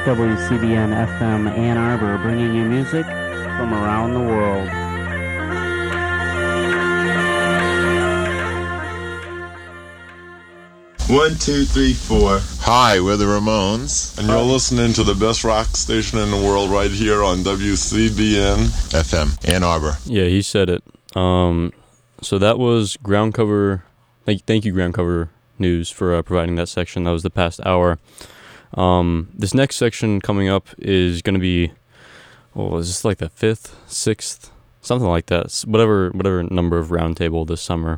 WCBN FM Ann Arbor, bringing you music from around the world. One, two, three, four. Hi, we're the Ramones, and you're listening to the best rock station in the world right here on WCBN FM, Ann Arbor. Yeah, he said it. So that was Ground Cover. Thank you, Ground Cover News, for providing that section. That was the past hour. This next section coming up is going to be, is this like the 5th, 6th, something like that. Whatever number of roundtable this summer.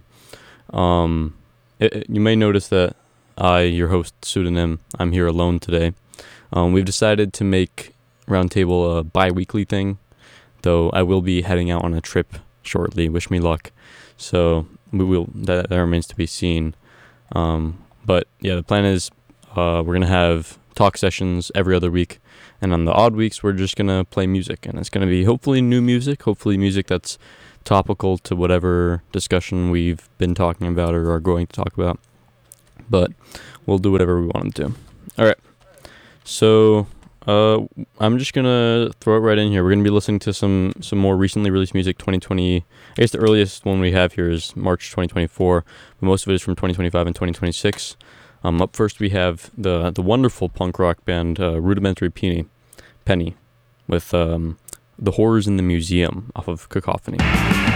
You may notice that I, your host, Pseudonym, I'm here alone today. We've decided to make Roundtable a bi-weekly thing, though I will be heading out on a trip shortly. Wish me luck. So that remains to be seen. But yeah, the plan is we're going to have talk sessions every other week, and on the odd weeks we're just going to play music, and it's going to be hopefully new music, hopefully music that's topical to whatever discussion we've been talking about or are going to talk about. But we'll do whatever we want to do. All right. So I'm just going to throw it right in here. We're going to be listening to some more recently released music, 2020. I guess the earliest one we have here is March 2024, but most of it is from 2025 and 2026. Up first we have the wonderful punk rock band Rudimentary Penny with The Horrors in the Museum off of Cacophony.